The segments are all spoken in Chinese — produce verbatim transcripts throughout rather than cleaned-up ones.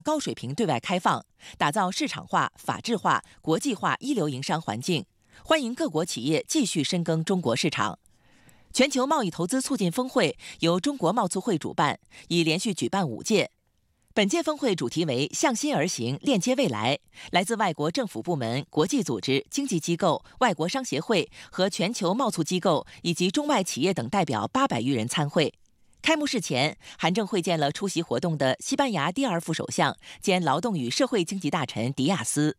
高水平对外开放，打造市场化、法治化、国际化一流营商环境，欢迎各国企业继续深耕中国市场。全球贸易投资促进峰会由中国贸促会主办，已连续举办五届。本届峰会主题为“向心而行，链接未来”，来自外国政府部门、国际组织、经济机构、外国商协会和全球贸促机构以及中外企业等代表八百余人参会。开幕式前，韩正会见了出席活动的西班牙第二副首相兼劳动与社会经济大臣迪亚斯。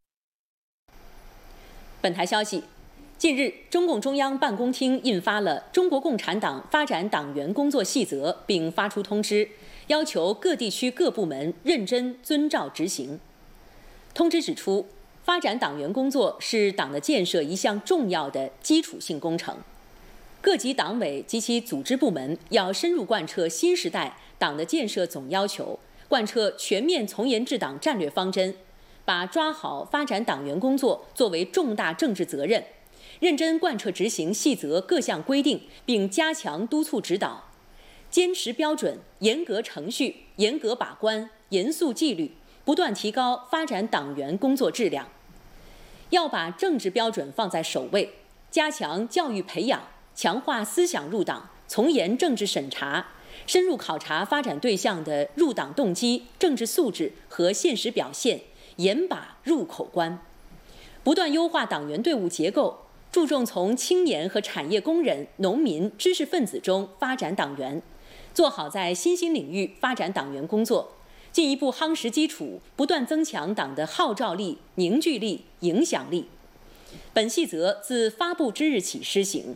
本台消息，近日，中共中央办公厅印发了《中国共产党发展党员工作细则》，并发出通知，要求各地区各部门认真遵照执行。通知指出，发展党员工作是党的建设一项重要的基础性工程。各级党委及其组织部门要深入贯彻新时代党的建设总要求，贯彻全面从严治党战略方针，把抓好发展党员工作作为重大政治责任，认真贯彻执行细则各项规定，并加强督促指导，坚持标准、严格程序、严格把关、严肃纪律，不断提高发展党员工作质量。要把政治标准放在首位，加强教育培养，强化思想入党，从严政治审查，深入考察发展对象的入党动机、政治素质和现实表现，严把入口关。不断优化党员队伍结构，注重从青年和产业工人、农民、知识分子中发展党员，做好在新兴领域发展党员工作，进一步夯实基础，不断增强党的号召力、凝聚力、影响力。本细则自发布之日起施行。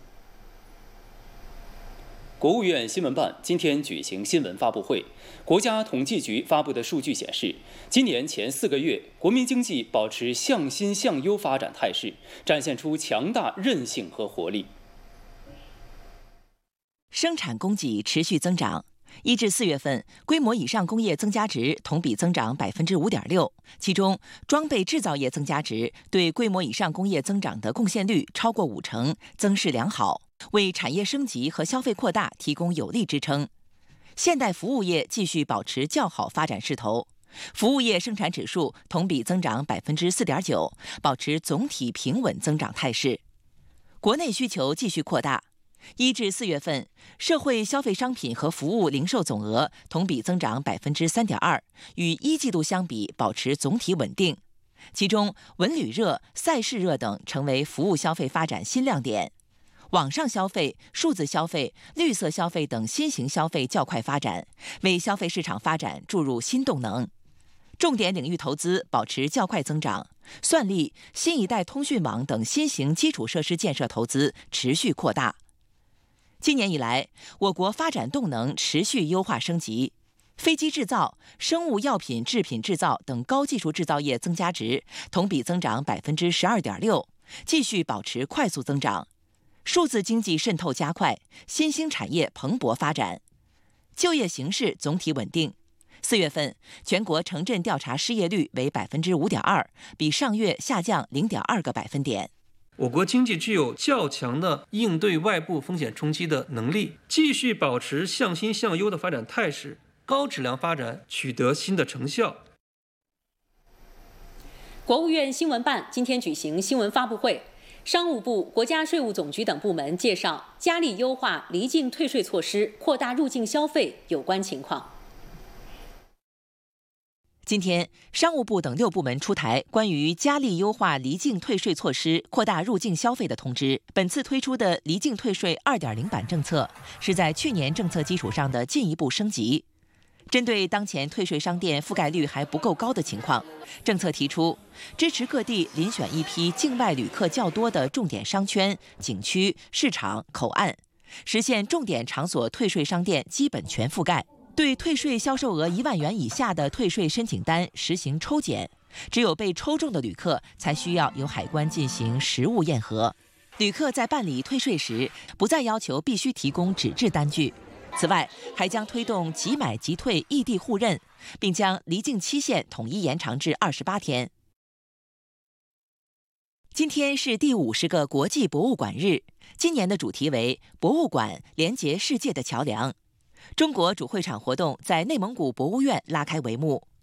国务院新闻办今天举行新闻发布会。国家统计局发布的数据显示，今年前四个月，国民经济保持向新向优发展态势，展现出强大韧性和活力。 生产供给持续增长。一至四月份，规模以上工业增加值同比增长百分之五点六，其中装备制造业增加值对规模以上工业增长的贡献率超过五成，增势良好，为产业升级和消费扩大提供有力支撑。现代服务业继续保持较好发展势头，服务业生产指数同比增长百分之四点九，保持总体平稳增长态势。国内需求继续扩大。一至四月份，社会消费商品和服务零售总额同比增长百分之三点二，与一季度相比保持总体稳定。其中，文旅热、赛事热等成为服务消费发展新亮点。网上消费、数字消费、绿色消费等新型消费较快发展，为消费市场发展注入新动能。重点领域投资保持较快增长，算力、新一代通讯网等新型基础设施建设投资持续扩大。今年以来，我国发展动能持续优化升级，飞机制造、生物药品制品制造等高技术制造业增加值同比增长百分之十二点六，继续保持快速增长。数字经济渗透加快，新兴产业蓬勃发展，就业形势总体稳定。四月份，全国城镇调查失业率为百分之五点二，比上月下降零点二个百分点。 我国经济具有较强的应对外部风险冲击的能力，继续保持向新向优的发展态势，高质量发展取得新的成效。 国务院新闻办今天举行新闻发布会，商务部、国家税务总局等部门介绍加力优化离境退税措施，扩大入境消费有关情况。 今天，商务部等六部门出台关于加力优化离境退税措施、扩大入境消费的通知。本次推出的离境退税 二点零 版政策，是在去年政策基础上的进一步升级。针对当前退税商店覆盖率还不够高的情况，政策提出支持各地遴选一批境外旅客较多的重点商圈、景区、市场、口岸，实现重点场所退税商店基本全覆盖。对退税销售额一万元以下的退税申请单实行抽检，只有被抽中的旅客才需要由海关进行实物验核。旅客在办理退税时，不再要求必须提供纸质单据。此外，还将推动即买即退异地互认，并将离境期限统一延长至二十八天。今天是第五十个国际博物馆日，今年的主题为“博物馆连接世界的桥梁”。中国主会场活动在内蒙古博物院拉开帷幕。